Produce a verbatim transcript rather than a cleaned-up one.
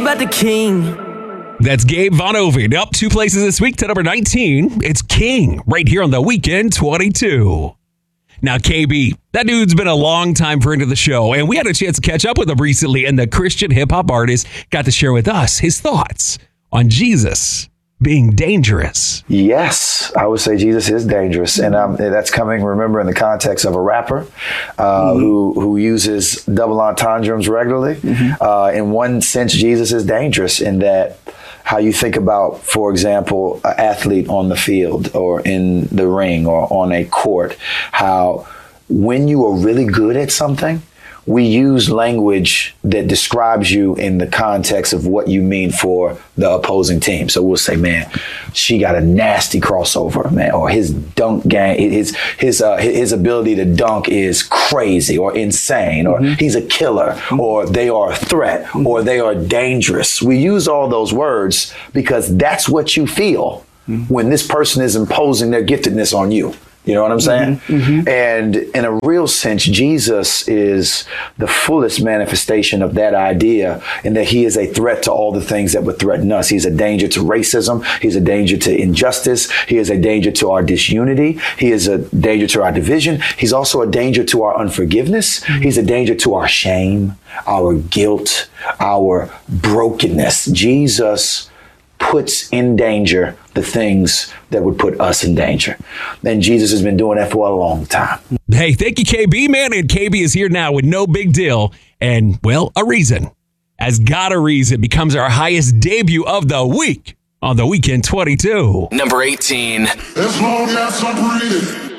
about the king. That's Gabe Von Oven. Up two places this week to number nineteen. It's King right here on The Weekend twenty-two. Now, K B, that dude's been a long time friend of the show, and we had a chance to catch up with him recently, and the Christian hip-hop artist got to share with us his thoughts on Jesus being dangerous. Yes, I would say Jesus is dangerous, and um, that's coming, remember, in the context of a rapper uh, mm-hmm. who who uses double entendres regularly. Mm-hmm. Uh, in one sense, Jesus is dangerous in that how you think about, for example, an athlete on the field or in the ring or on a court, how when you are really good at something, we use language that describes you in the context of what you mean for the opposing team. So we'll say, man, she got a nasty crossover, man, or his dunk game, his his uh, his ability to dunk is crazy or insane, or mm-hmm. he's a killer, mm-hmm. or they are a threat, mm-hmm. or they are dangerous. We use all those words because that's what you feel mm-hmm. when this person is imposing their giftedness on you. You know what I'm saying? Mm-hmm, mm-hmm. And in a real sense, Jesus is the fullest manifestation of that idea in that he is a threat to all the things that would threaten us. He's a danger to racism. He's a danger to injustice. He is a danger to our disunity. He is a danger to our division. He's also a danger to our unforgiveness. Mm-hmm. He's a danger to our shame, our guilt, our brokenness. Jesus puts in danger the things that would put us in danger. And Jesus has been doing that for a long time. Hey, thank you, K B, man. And K B is here now with No Big Deal. And, well, a reason. As Got a Reason becomes our highest debut of the week on The Weekend twenty-two. Number eighteen. As long as I'm breathing.